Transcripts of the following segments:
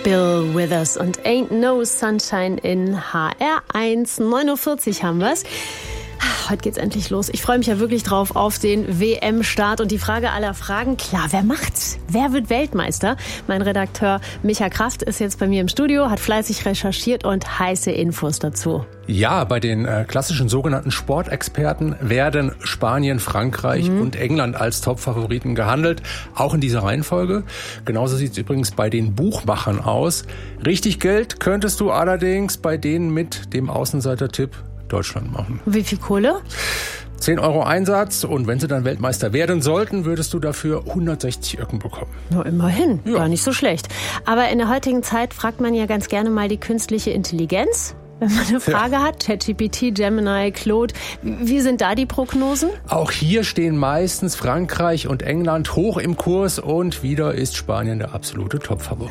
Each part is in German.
Bill Withers und Ain't No Sunshine in HR1. 9:40 Uhr haben wir's. Heute geht's endlich los. Ich freue mich ja wirklich drauf auf den WM-Start und die Frage aller Fragen. Klar, wer macht's? Wer wird Weltmeister? Mein Redakteur Micha Kraft ist jetzt bei mir im Studio, hat fleißig recherchiert und heiße Infos dazu. Ja, bei den klassischen sogenannten Sportexperten werden Spanien, Frankreich und England als Top-Favoriten gehandelt. Auch in dieser Reihenfolge. Genauso sieht es übrigens bei den Buchmachern aus. Richtig Geld könntest du allerdings bei denen mit dem Außenseiter-Tipp Deutschland machen. Wie viel Kohle? 10 € Einsatz und wenn sie dann Weltmeister werden sollten, würdest du dafür 160 Öcken bekommen. Nur immerhin, ja. Gar nicht so schlecht. Aber in der heutigen Zeit fragt man ja ganz gerne mal die künstliche Intelligenz. Wenn man eine Frage hat, ChatGPT, Gemini, Claude, wie sind da die Prognosen? Auch hier stehen meistens Frankreich und England hoch im Kurs und wieder ist Spanien der absolute Topfavorit.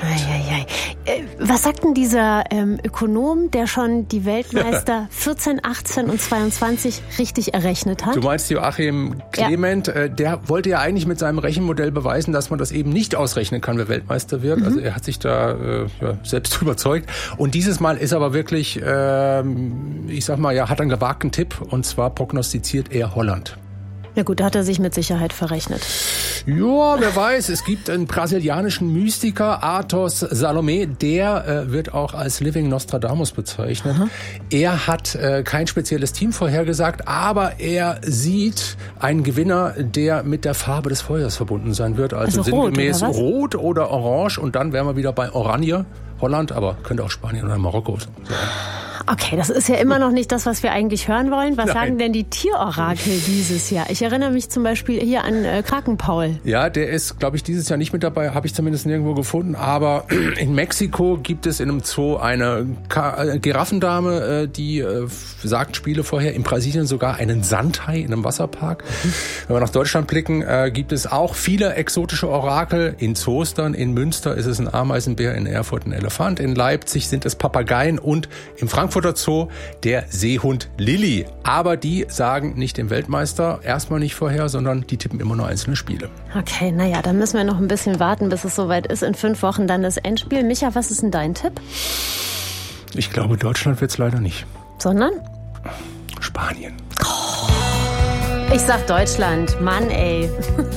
Was sagt denn dieser Ökonom, der schon die Weltmeister 14, 18 und 22 richtig errechnet hat? Du meinst Joachim Clement, der wollte ja eigentlich mit seinem Rechenmodell beweisen, dass man das eben nicht ausrechnen kann, wer Weltmeister wird. Also er hat sich da selbst überzeugt. Und dieses Mal ist aber wirklich... ich sag mal, hat einen gewagten Tipp und zwar prognostiziert er Holland. Na gut, da hat er sich mit Sicherheit verrechnet. Ja, wer weiß, es gibt einen brasilianischen Mystiker, Athos Salomé, der wird auch als Living Nostradamus bezeichnet. Aha. Er hat kein spezielles Team vorhergesagt, aber er sieht einen Gewinner, der mit der Farbe des Feuers verbunden sein wird. Also sinngemäß rot oder orange und dann wären wir wieder bei Oranje. Holland, aber könnte auch Spanien oder Marokko sein. Okay, das ist ja immer noch nicht das, was wir eigentlich hören wollen. Was sagen denn die Tierorakel dieses Jahr? Ich erinnere mich zum Beispiel hier an Krakenpaul. Ja, der ist, glaube ich, dieses Jahr nicht mit dabei, habe ich zumindest nirgendwo gefunden. Aber in Mexiko gibt es in einem Zoo eine Giraffendame, die sagt Spiele vorher. In Brasilien sogar einen Sandhai in einem Wasserpark. Wenn wir nach Deutschland blicken, gibt es auch viele exotische Orakel. In Zoos dann, in Münster ist es ein Ameisenbär, in Erfurt ein Elefant, in Leipzig sind es Papageien und im Frankfurter Zoo der Seehund Lilly. Aber die sagen nicht den Weltmeister erstmal nicht vorher, sondern die tippen immer nur einzelne Spiele. Okay, naja, dann müssen wir noch ein bisschen warten, bis es soweit ist. In 5 Wochen dann das Endspiel. Micha, was ist denn dein Tipp? Ich glaube, Deutschland wird's leider nicht. Sondern? Spanien. Ich sag Deutschland. Mann, ey.